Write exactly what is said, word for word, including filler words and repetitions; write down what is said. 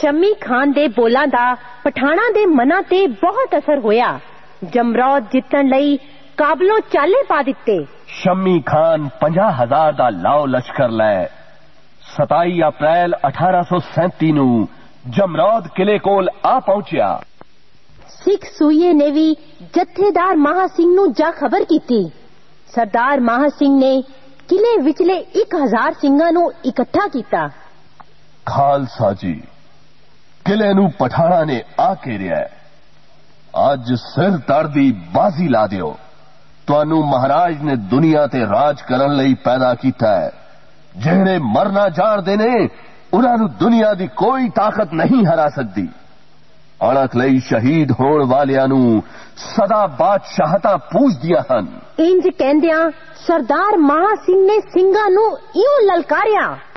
शमी खान दे बोलां दा पठाणा दे मना ते बहुत असर होया। जमरौद जितण लई काबलों चाले पा दिते। शमी खान पंजा हजार दा लाओ लश्कर लै सताई अप्रैल अठारह सौ सैंती नू जमरौद किले कोल आ पहुंचा। सिख सूये ने भी जत्थेदार महा सिंह नू जा खबर कीती। सरदार महा सिंह ने किले विचले एक हजार सिंघां नू इकट्ठा कीता। खालसा जी, किले नू पठाणा ने आ घेरिया। अज सिर धड़ दी बाजी ला दिओ। तुहानू महाराज ने दुनिया ते राज करन लई पैदा कीता है। जेड़े मरना जाणदे ने उन्हां नू दुनिया दी कोई ताकत नहीं हरा सकदी। अणक लई शहीद होण वालियां नू सदा बादशाहतां पूजदियां हन। इंज कहंदियां सरदार महा सिंह ने सिंघां नू इउं ललकारिया।